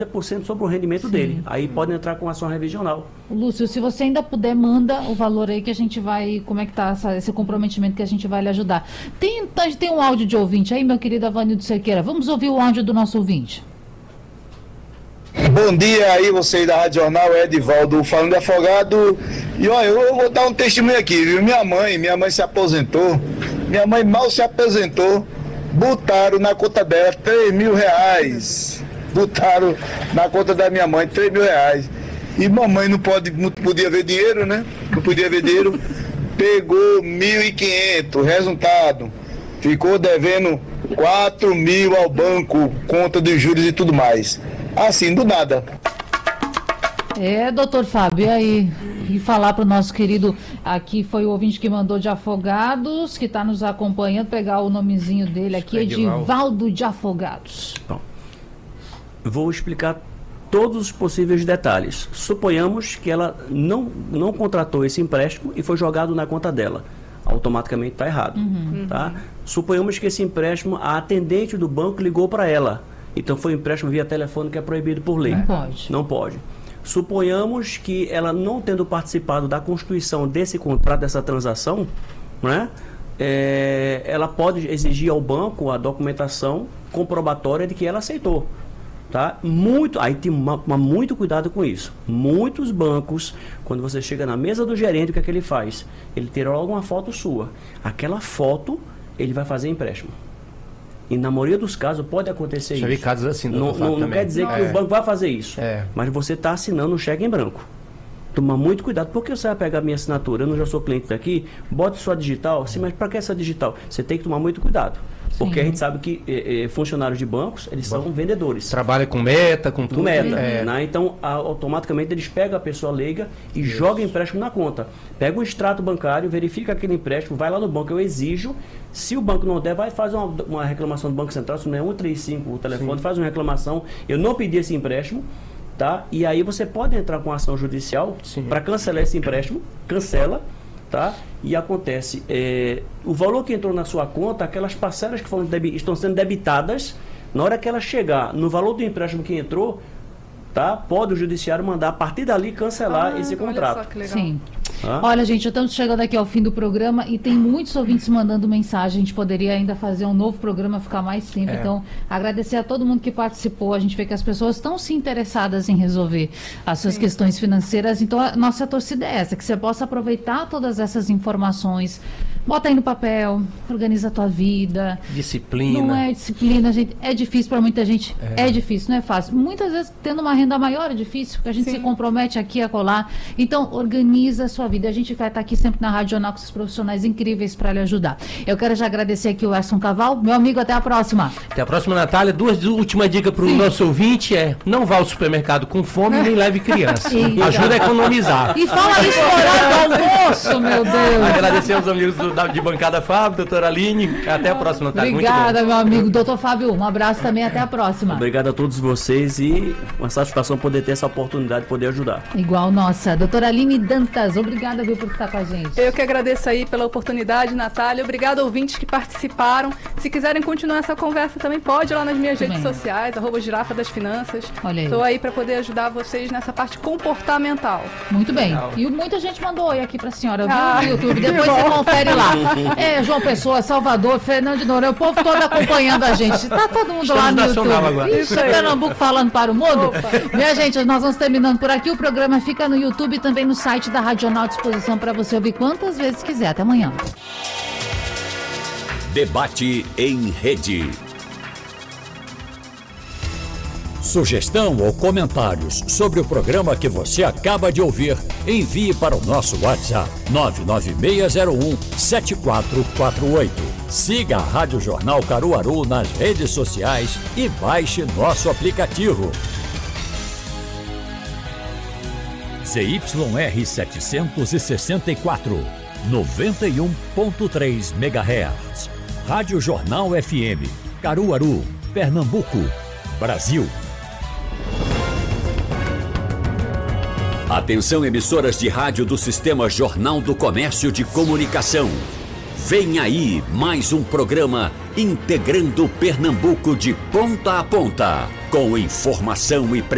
50% sobre o rendimento dele. Aí pode entrar com ação revisional. Lúcio, se você ainda puder, manda o valor aí que a gente vai, como é que tá esse comprometimento que a gente vai lhe ajudar. Tem um áudio de ouvinte aí, meu querido Avanildo Cerqueira. Vamos ouvir o áudio do nosso ouvinte. Bom dia aí, vocês da Rádio Jornal, Edivaldo falando de Afogado. E olha, eu vou dar um testemunho aqui, viu? Minha mãe se aposentou. Minha mãe mal se aposentou. Botaram na conta dela R$3.000. Botaram na conta da minha mãe R$3.000. E mamãe não podia ver dinheiro, né? Não podia ver dinheiro. Pegou 1.500, resultado. Ficou devendo 4.000 ao banco, conta de juros e tudo mais. Assim, do nada. Doutor Fábio, e aí? E falar para o nosso querido, aqui foi o ouvinte que mandou de Afogados, que está nos acompanhando, pegar o nomezinho dele aqui, Edivaldo de Afogados. Bom, vou explicar todos os possíveis detalhes. Suponhamos que ela não contratou esse empréstimo e foi jogado na conta dela. Automaticamente está errado. Tá? Suponhamos que esse empréstimo, a atendente do banco ligou para ela. Então foi um empréstimo via telefone que é proibido por lei. Não pode. Suponhamos que ela, não tendo participado da constituição desse contrato, dessa transação, né, ela pode exigir ao banco a documentação comprobatória de que ela aceitou. Tá? Aí tem muito cuidado com isso. Muitos bancos, quando você chega na mesa do gerente, o que é que ele faz? Ele tira logo uma foto sua. Aquela foto, ele vai fazer empréstimo. E na maioria dos casos pode acontecer isso. Já vi casos assim, não quer dizer que o banco vai fazer isso. Mas você está assinando um cheque em branco. Toma muito cuidado. Por que você vai pegar minha assinatura? Eu não já sou cliente daqui, bote sua digital. Sim, mas para que essa digital? Você tem que tomar muito cuidado. Porque a gente sabe que funcionários de bancos, eles são vendedores. Trabalha com meta, com tudo. Né? Então, automaticamente eles pegam a pessoa leiga e jogam empréstimo na conta. Pega o extrato bancário, verifica aquele empréstimo, vai lá no banco, eu exijo. Se o banco não der, vai fazer uma reclamação do Banco Central, se não é 135 o telefone, faz uma reclamação. Eu não pedi esse empréstimo. Tá? E aí você pode entrar com ação judicial para cancelar esse empréstimo, cancela, tá? E acontece, o valor que entrou na sua conta, aquelas parcelas que estão sendo debitadas, na hora que ela chegar no valor do empréstimo que entrou, tá? Pode o judiciário mandar a partir dali cancelar esse contrato. Olha só que legal. Sim. Olha, gente, já estamos chegando aqui ao fim do programa e tem muitos ouvintes mandando mensagem. A gente poderia ainda fazer um novo programa, ficar mais tempo. Então, agradecer a todo mundo que participou. A gente vê que as pessoas estão se interessadas em resolver as suas questões financeiras. Então, a nossa torcida é essa, que você possa aproveitar todas essas informações. Bota aí no papel, organiza a tua vida. Disciplina. Não é disciplina, gente. É difícil para muita gente. É difícil, não é fácil. Muitas vezes, tendo uma renda maior, é difícil, porque a gente se compromete aqui a colar. Então, organiza a sua vida. A gente vai estar aqui sempre na Rádio Jornal com esses profissionais incríveis para lhe ajudar. Eu quero já agradecer aqui o Edson Caval. Meu amigo, até a próxima. Até a próxima, Natália. Duas últimas dicas para o nosso ouvinte não vá ao supermercado com fome nem leve criança. Ajuda a economizar. E fala isso no horário do almoço, meu Deus. Agradecer aos amigos de bancada Fábio, doutora Aline. Até a próxima, Natália. Obrigada, meu amigo. Doutor Fábio, um abraço também. Até a próxima. Obrigado a todos vocês e uma satisfação poder ter essa oportunidade de poder ajudar. Igual nossa. Doutora Aline Dantas, obrigada, viu, por estar com a gente. Eu que agradeço aí pela oportunidade, Natália. Obrigado, ouvintes que participaram. Se quiserem continuar essa conversa também, pode ir lá nas minhas redes sociais, @Girafa das Finanças. Olha aí. Estou aí para poder ajudar vocês nessa parte comportamental. Muito bem. E muita gente mandou oi aqui para a senhora, viu, no YouTube. Depois você confere lá. João Pessoa, Salvador, Fernando de Noronha, o povo todo acompanhando a gente. Tá todo mundo lá no YouTube. Agora. Isso aí. Pernambuco falando para o mundo. Minha gente, nós vamos terminando por aqui. O programa fica no YouTube e também no site da Rádio Jornal à disposição para você ouvir quantas vezes quiser. Até amanhã. Debate em rede. Sugestão ou comentários sobre o programa que você acaba de ouvir, envie para o nosso WhatsApp 996017448. Siga a Rádio Jornal Caruaru nas redes sociais e baixe nosso aplicativo. ZYR 764, 91.3 MHz. Rádio Jornal FM, Caruaru, Pernambuco, Brasil. Atenção, emissoras de rádio do Sistema Jornal do Comércio de Comunicação. Vem aí mais um programa integrando Pernambuco de ponta a ponta, com informação e